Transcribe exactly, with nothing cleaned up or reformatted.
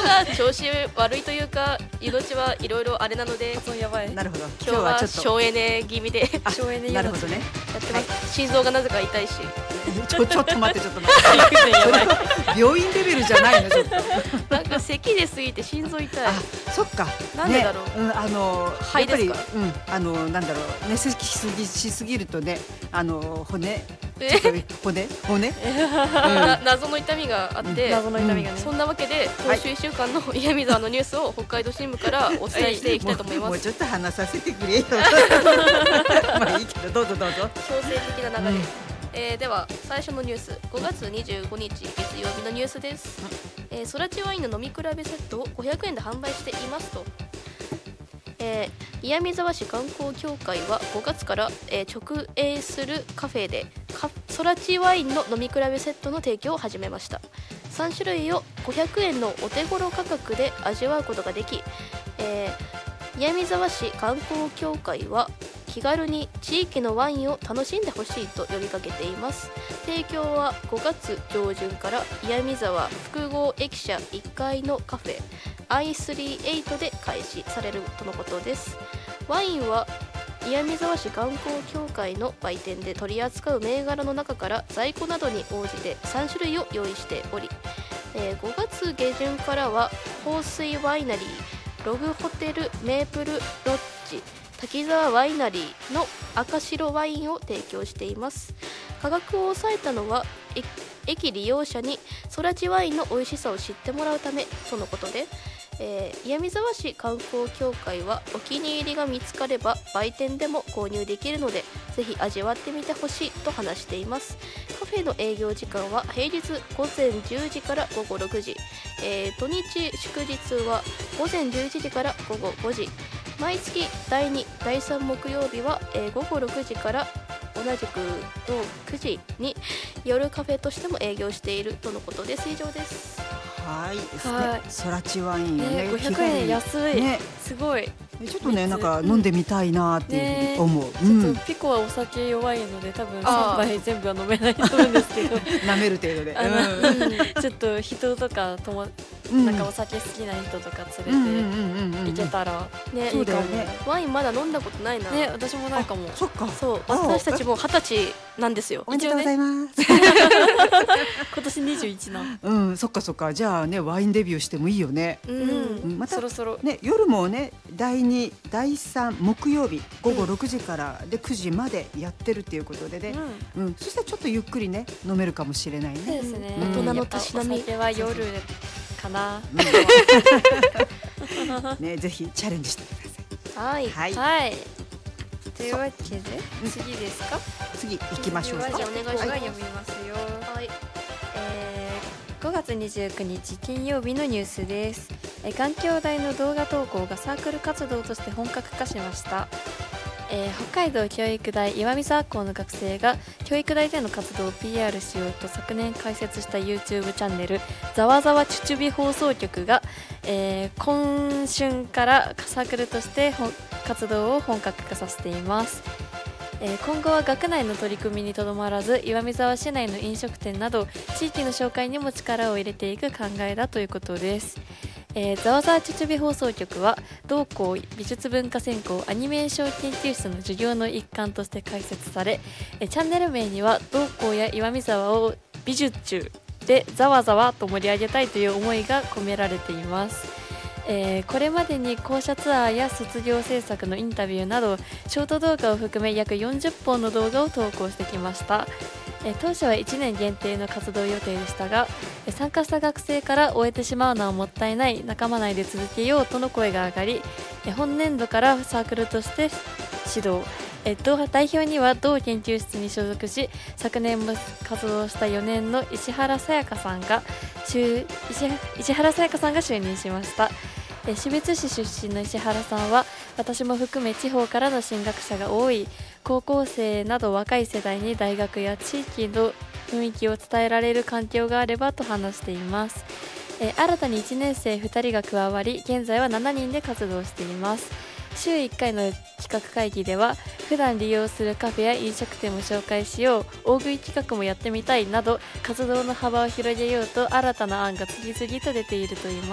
が調子悪いというか命はいろいろあれなので、 そうやばい。 なるほど。 今日は省エネ気味で省エネなるほどね。 やってます。心臓がなぜか痛いし。 ちょちょっと待ってちょっと待って。それは病院レベルじゃないのちょっと。 なんか咳で過ぎて心臓痛い。 あ、そっか。 なんでだろう。 ね、うん、あの肺ですか。 うん、あのなんだろう、ね、咳しすぎしすぎるとね、あの骨。ちょっと骨骨、うん、 謎の痛みがあって、 謎の痛みがね。 そんなわけで今週いっしゅうかんの岩見沢のニュースを北海道新聞からお伝えしていきたいと思います。 もうちょっと話させてくれよ。まあいいけど、どうぞどうぞ。 強制的な流れ、うん、えー、では最初のニュース、ごがつにじゅうごにち月曜日のニュースです。うん、えー、空知ワインの飲み比べセットをごひゃくえんで販売していますと。えー、岩見沢市観光協会はごがつから、えー、直営するカフェで空知ワインの飲み比べセットの提供を始めました。さんしゅるいをごひゃくえんのお手頃価格で味わうことができ、えー、岩見沢市観光協会は気軽に地域のワインを楽しんでほしいと呼びかけています。提供はごがつ上旬から岩見沢複合駅舎いっかいのカフェ アイスリーエイト で開始されるとのことです。ワインは岩見沢市観光協会の売店で取り扱う銘柄の中から在庫などに応じてさんしゅるいを用意しており、えー、ごがつげじゅんからは香水ワイナリー、ログホテルメープルロッジ、滝沢ワイナリーの赤白ワインを提供しています。価格を抑えたのは駅利用者に空知ワインの美味しさを知ってもらうためとのことで、えー、岩見沢市観光協会はお気に入りが見つかれば売店でも購入できるのでぜひ味わってみてほしいと話しています。カフェの営業時間は平日ごぜんじゅうじからごごろくじ、えー、土日祝日はごぜんじゅういちじからごごごじ、毎月だいに、だいさん木曜日は、えー、ごごろくじから同じくのくじに夜カフェとしても営業しているとのことです。以上です。 はいですね。空知ワインね、 ごひゃくえん安い、ね、すごい。 ちょっとね、なんか飲んでみたいなっていうふうに思う。 うん、ちょっとピコはお酒弱いので多分さんばい全部は飲めないと思うんですけど舐める程度で、 うん、ちょっと人とかともなんかお酒好きな人とか連れて行けたらね、いいかもね。 ワインまだ飲んだことないな。 ね、私もないかも。 そっか。 そう、私たちも二十歳なんですよ。 おめでとうございます。 今年にじゅういちな。 うん、そっかそっか。じゃあね、ワインデビューしてもいいよね。 うん、またそろそろね、夜もね、だいに、だいさん木曜日ごごろくじからでくじまでやってるっていうことでね、うん、そしたらちょっとゆっくりね飲めるかもしれないね。 そうですね。 大人のたしなみ。 お酒は夜かな。 ね、ぜひチャレンジしてください。 はいはい。というわけで次ですか。 次行きましょうか。 じゃあお願いします。 読みますよ。 はい。 えー、ごがつにじゅうくにち金曜日のニュースです。えー、環境大の動画投稿がサークル活動として本格化しました。えー、北海道教育大岩見沢校の学生が教育大での活動を ピーアール しようと昨年開設した YouTube チャンネルざわざわチュチュビ放送局が、えー、今春からサークルとして活動を本格化させています。えー、今後は学内の取り組みにとどまらず岩見沢市内の飲食店など地域の紹介にも力を入れていく考えだということです。えー、ざわざわチュチュビ放送局は同校美術文化専攻アニメーション研究室の授業の一環として開設され、えー、チャンネル名には同校や岩見沢を美術中でざわざわと盛り上げたいという思いが込められています。えー、これまでに校舎ツアーや卒業制作のインタビューなどショート動画を含め約よんじゅっぽんの動画を投稿してきました。えー、当初はいちねん限定の活動予定でしたが、えー、参加した学生から終えてしまうのはもったいない、仲間内で続けようとの声が上がり、えー、本年度からサークルとして指導、えー、代表には同研究室に所属し昨年も活動したよねんの石原さやかさんが石, 石原さやかさんが就任しました。標津市出身の石原さんは私も含め地方からの進学者が多い高校生など若い世代に大学や地域の雰囲気を伝えられる環境があればと話しています。え新たにいちねん生ふたりが加わり現在はしちにんで活動しています。週いっかいの企画会議では普段利用するカフェや飲食店を紹介しよう、大食い企画もやってみたいなど活動の幅を広げようと新たな案が次々と出ているといいます。